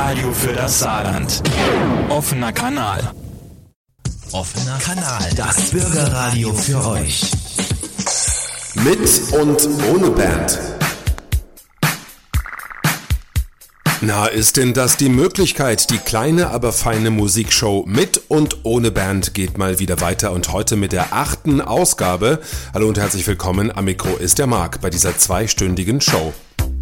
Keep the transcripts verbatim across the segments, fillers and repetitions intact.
Radio für das Saarland. Offener Kanal. Offener Kanal. Das Bürgerradio für euch. Mit und ohne Band. Na, ist denn das die Möglichkeit? Die kleine, aber feine Musikshow mit und ohne Band geht mal wieder weiter und heute mit der achten Ausgabe. Hallo und herzlich willkommen, am Mikro ist der Marc bei dieser zweistündigen Show.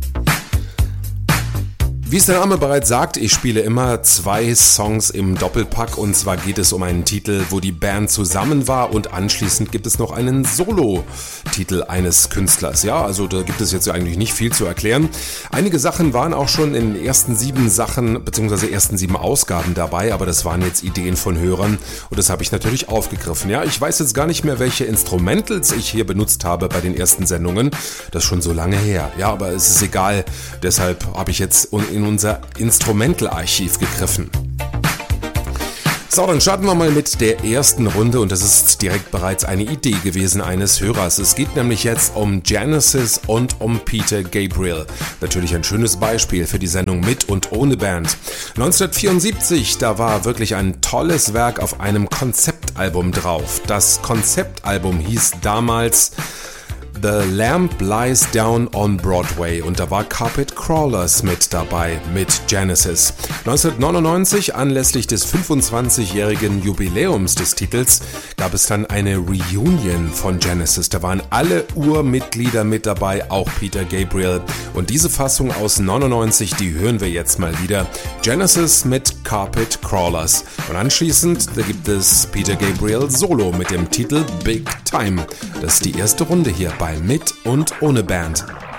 Wie es der Name bereits sagt, ich spiele immer zwei Songs im Doppelpack und zwar geht es um einen Titel, wo die Band zusammen war und anschließend gibt es noch einen Solo-Titel eines Künstlers. Ja, also da gibt es jetzt eigentlich nicht viel zu erklären. Einige Sachen waren auch schon in den ersten sieben Sachen bzw. ersten sieben Ausgaben dabei, aber das waren jetzt Ideen von Hörern und das habe ich natürlich aufgegriffen. Ja, ich weiß jetzt gar nicht mehr, welche Instrumentals ich hier benutzt habe bei den ersten Sendungen. Das ist schon so lange her. Ja, aber es ist egal. Deshalb habe ich jetzt in in unser Instrumental-Archiv gegriffen. So, dann starten wir mal mit der ersten Runde und das ist direkt bereits eine Idee gewesen eines Hörers. Es geht nämlich jetzt um Genesis und um Peter Gabriel. Natürlich ein schönes Beispiel für die Sendung mit und ohne Band. neunzehnhundertvierundsiebzig, da war wirklich ein tolles Werk auf einem Konzeptalbum drauf. Das Konzeptalbum hieß damals The Lamp Lies Down on Broadway und da war Carpet Crawlers mit dabei, mit Genesis. neunzehnhundertneunundneunzig, anlässlich des fünfundzwanzigjährigen Jubiläums des Titels, gab es dann eine Reunion von Genesis. Da waren alle Urmitglieder mit dabei, auch Peter Gabriel. Und diese Fassung aus neunundneunzig, die hören wir jetzt mal wieder. Genesis mit Carpet Crawlers. Und anschließend, da gibt es Peter Gabriel Solo mit dem Titel Big Time. Das ist die erste Runde hier bei Mit und ohne Band.